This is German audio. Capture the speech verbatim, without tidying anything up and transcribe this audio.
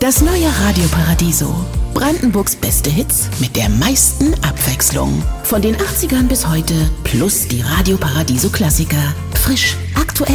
Das neue Radio Paradiso. Brandenburgs beste Hits mit der meisten Abwechslung. Von den achtzigern bis heute plus die Radio Paradiso Klassiker. Frisch, aktuell